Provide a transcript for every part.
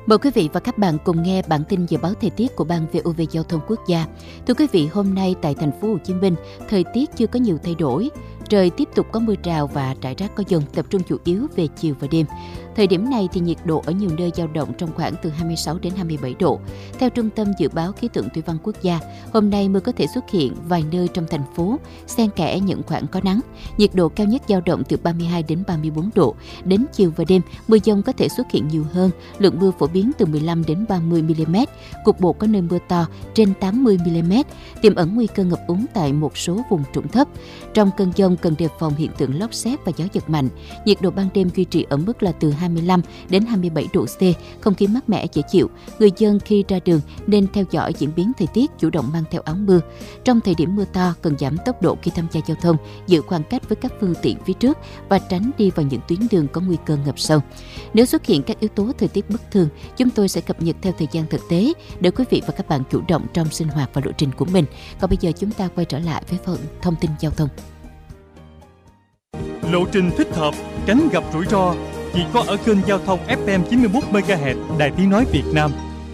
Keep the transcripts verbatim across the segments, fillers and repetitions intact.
Mời quý vị và các bạn cùng nghe bản tin dự báo thời tiết của Ban vê o vê Giao thông Quốc gia. Thưa quý vị, hôm nay tại thành phố Hồ Chí Minh, thời tiết chưa có nhiều thay đổi. Trời tiếp tục có mưa rào và rải rác có dông, tập trung chủ yếu về chiều và đêm. Thời điểm này thì nhiệt độ ở nhiều nơi dao động trong khoảng từ hai mươi sáu đến hai mươi bảy độ. Theo Trung tâm Dự báo Khí tượng Thủy văn Quốc gia, hôm nay mưa có thể xuất hiện vài nơi trong thành phố, xen kẽ những khoảng có nắng. Nhiệt độ cao nhất dao động từ ba mươi hai đến ba mươi bốn độ. Đến chiều và đêm, mưa dông có thể xuất hiện nhiều hơn, lượng mưa phổ biến từ mười lăm đến ba mươi mi-li-mét, cục bộ có nơi mưa to trên tám mươi mi-li-mét, tiềm ẩn nguy cơ ngập úng tại một số vùng trũng thấp. Trong cơn dông cần đề phòng hiện tượng lốc sét và gió giật mạnh. Nhiệt độ ban đêm duy trì ở mức là từ hai mươi lăm đến hai mươi bảy độ C, không khí mát mẻ dễ chịu. Người dân khi ra đường nên theo dõi diễn biến thời tiết, chủ động mang theo áo mưa. Trong thời điểm mưa to, cần giảm tốc độ khi tham gia giao thông, giữ khoảng cách với các phương tiện phía trước và tránh đi vào những tuyến đường có nguy cơ ngập sâu. Nếu xuất hiện các yếu tố thời tiết bất thường, chúng tôi sẽ cập nhật theo thời gian thực tế để quý vị và các bạn chủ động trong sinh hoạt và lộ trình của mình. Còn bây giờ chúng ta quay trở lại với phần thông tin giao thông. Lộ trình thích hợp, tránh gặp rủi ro chỉ có ở kênh giao thông ép em chín mươi mốt mê ga héc Đài Tiếng nói Việt Nam.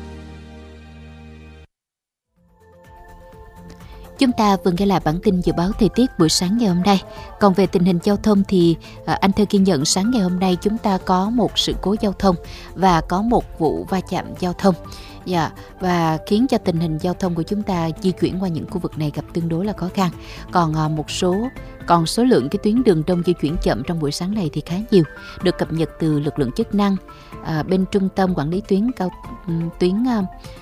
Chúng ta vừa nghe lại bản tin dự báo thời tiết buổi sáng ngày hôm nay. Còn về tình hình giao thông thì à, anh Thơ ghi nhận sáng ngày hôm nay chúng ta có một sự cố giao thông và có một vụ va chạm giao thông. Dạ, và khiến cho tình hình giao thông của chúng ta di chuyển qua những khu vực này gặp tương đối là khó khăn. Còn à, một số còn số lượng cái tuyến đường đông di chuyển chậm trong buổi sáng này thì khá nhiều, được cập nhật từ lực lượng chức năng à, bên trung tâm quản lý tuyến cao tuyến à,